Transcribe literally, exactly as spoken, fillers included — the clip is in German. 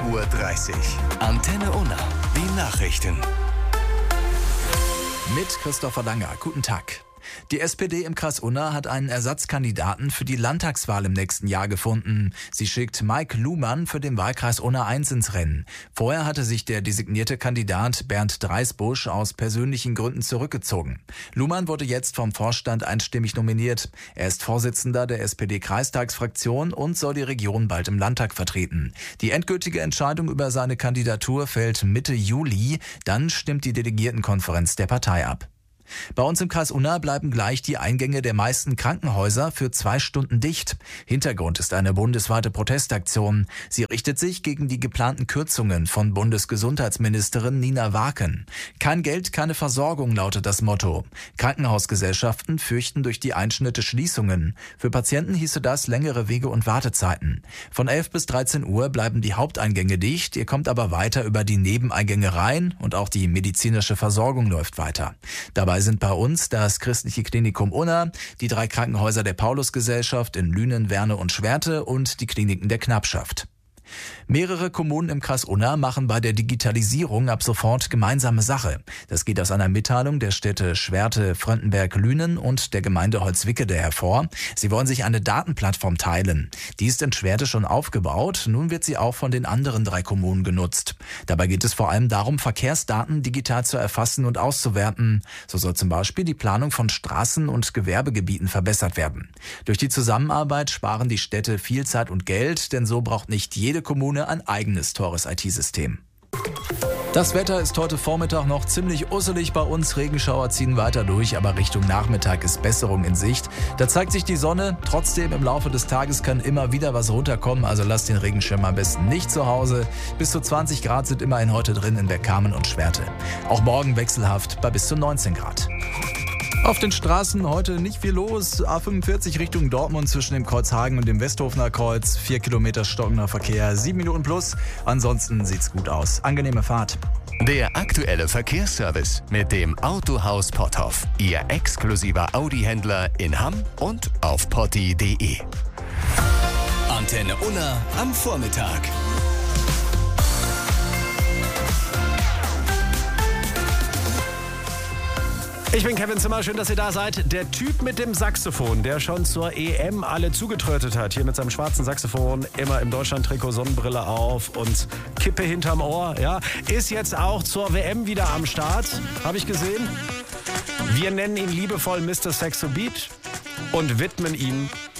Uhr dreißig. Antenne Unna, die Nachrichten. Mit Christopher Langer. Guten Tag. Die S P D im Kreis Unna hat einen Ersatzkandidaten für die Landtagswahl im nächsten Jahr gefunden. Sie schickt Mike Luhmann für den Wahlkreis Unna eins ins Rennen. Vorher hatte sich der designierte Kandidat Bernd Dreisbusch aus persönlichen Gründen zurückgezogen. Luhmann wurde jetzt vom Vorstand einstimmig nominiert. Er ist Vorsitzender der S P D-Kreistagsfraktion und soll die Region bald im Landtag vertreten. Die endgültige Entscheidung über seine Kandidatur fällt Mitte Juli. Dann stimmt die Delegiertenkonferenz der Partei ab. Bei uns im Kreis Unna bleiben gleich die Eingänge der meisten Krankenhäuser für zwei Stunden dicht. Hintergrund ist eine bundesweite Protestaktion. Sie richtet sich gegen die geplanten Kürzungen von Bundesgesundheitsministerin Nina Waken. Kein Geld, keine Versorgung lautet das Motto. Krankenhausgesellschaften fürchten durch die Einschnitte Schließungen. Für Patienten hieße das längere Wege und Wartezeiten. Von elf bis dreizehn Uhr bleiben die Haupteingänge dicht. Ihr kommt aber weiter über die Nebeneingänge rein und auch die medizinische Versorgung läuft weiter. Dabei sind bei uns das Christliche Klinikum Unna, die drei Krankenhäuser der Paulusgesellschaft in Lünen, Werne und Schwerte und die Kliniken der Knappschaft. Mehrere Kommunen im Kreis Unna machen bei der Digitalisierung ab sofort gemeinsame Sache. Das geht aus einer Mitteilung der Städte Schwerte, Fröndenberg, Lünen und der Gemeinde Holzwickede hervor. Sie wollen sich eine Datenplattform teilen. Die ist in Schwerte schon aufgebaut. Nun wird sie auch von den anderen drei Kommunen genutzt. Dabei geht es vor allem darum, Verkehrsdaten digital zu erfassen und auszuwerten. So soll zum Beispiel die Planung von Straßen und Gewerbegebieten verbessert werden. Durch die Zusammenarbeit sparen die Städte viel Zeit und Geld, denn so braucht nicht jede Kommune ein eigenes teures I T-System. Das Wetter ist heute Vormittag noch ziemlich usselig bei uns. Regenschauer ziehen weiter durch, aber Richtung Nachmittag ist Besserung in Sicht. Da zeigt sich die Sonne. Trotzdem im Laufe des Tages kann immer wieder was runterkommen, also lasst den Regenschirm am besten nicht zu Hause. Bis zu zwanzig Grad sind immerhin heute drin in Bergkamen und Schwerte. Auch morgen wechselhaft bei bis zu neunzehn Grad. Auf den Straßen heute nicht viel los. A fünfundvierzig Richtung Dortmund zwischen dem Kreuz Hagen und dem Westhofener Kreuz. Vier Kilometer stockender Verkehr, sieben Minuten plus. Ansonsten sieht's gut aus. Angenehme Fahrt. Der aktuelle Verkehrsservice mit dem Autohaus Potthoff. Ihr exklusiver Audi-Händler in Hamm und auf potti punkt de. Antenne Unna am Vormittag. Ich bin Kevin Zimmer, schön, dass ihr da seid. Der Typ mit dem Saxophon, der schon zur E M alle zugetrötet hat, hier mit seinem schwarzen Saxophon, immer im Deutschland-Trikot, Sonnenbrille auf und Kippe hinterm Ohr, ja, ist jetzt auch zur W M wieder am Start, habe ich gesehen. Wir nennen ihn liebevoll Mister Saxo Beat und widmen ihm